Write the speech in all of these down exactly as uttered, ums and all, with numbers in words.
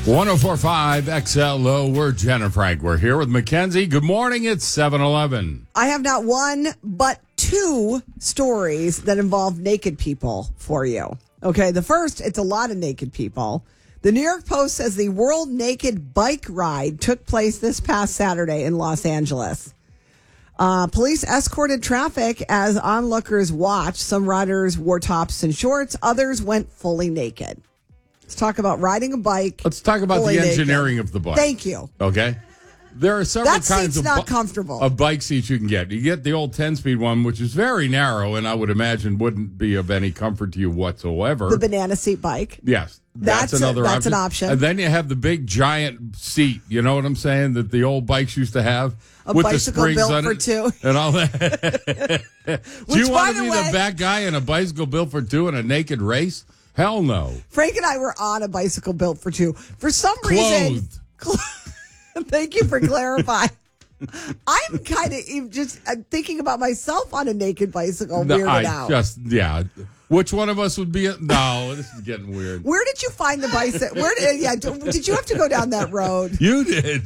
one oh four point five X L O, we're Jen and Frank. We're here with Mackenzie. Good morning, it's seven eleven. I have not one, but two stories that involve naked people for you. Okay, the first, it's a lot of naked people. The New York Post says the World Naked Bike Ride took place this past Saturday in Los Angeles. Uh, police escorted traffic as onlookers watched. Some riders wore tops and shorts. Others went fully naked. Let's talk about riding a bike. Let's talk about the naked. engineering of the bike. Thank you. Okay. There are several That kinds seat's of, not bu- comfortable. of bike seats you can get. You get the old ten-speed one, which is very narrow, and I would imagine wouldn't be of any comfort to you whatsoever. The banana seat bike. Yes. That's, That's a- another that's option. an option. And then you have the big giant seat, you know what I'm saying, that the old bikes used to have. A with bicycle the springs built on for it two. And all that. Do Which, you want by to the be way- the bad guy in a bicycle built for two in a naked race? Hell no. Frank and I were on a bicycle built for two. For some reason. Clothed. Thank you for clarifying. I'm kind of just I'm thinking about myself on a naked bicycle, No, weirded I out. just, yeah. Which one of us would be? A, no, this is getting weird. Where did you find the bicycle? Where did, yeah, did you have to go down that road? You did.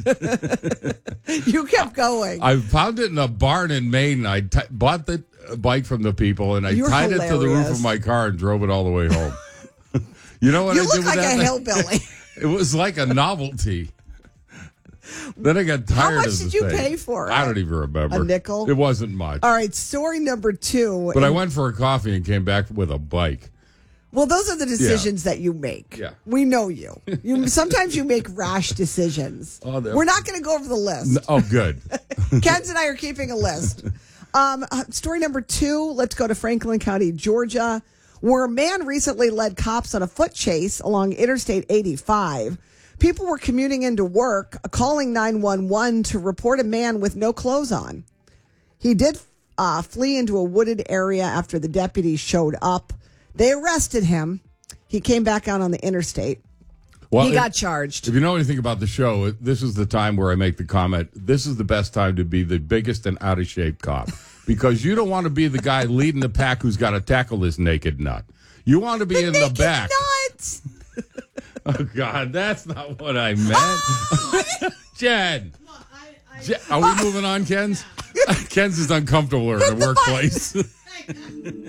You kept going. I found it in a barn in Maine. I t- bought the bike from the people, and I You're tied it to the roof hilarious. of my car and drove it all the way home. You know what You I look did with like that a thing? hillbilly. It was like a novelty. Then I got tired How of much the did you thing. pay for it? I don't even remember. A nickel? It wasn't much. All right, story number two. But I went for a coffee and came back with a bike. Well, those are the decisions that you make. Yeah. We know you. You sometimes you make rash decisions. Oh, they're- We're not going to go over the list. Oh, good. Ken's and I are keeping a list. Um, uh, story number two, let's go to Franklin County, Georgia, where a man recently led cops on a foot chase along Interstate eighty-five. People were commuting into work, calling nine one one to report a man with no clothes on. He did uh, flee into a wooded area after the deputies showed up. They arrested him. He came back out on the interstate. Well, He if- got charged. If you know anything about the show, this is the time where I make the comment, this is the best time to be the biggest and out of shape cop. Because you don't want to be the guy leading the pack who's got to tackle this naked nut. You want to be The in naked the back. nuts. Oh, God, that's not what I meant. Jen. Jen, are we moving on, Ken's? Ken's is uncomfortable in Hit the the workplace.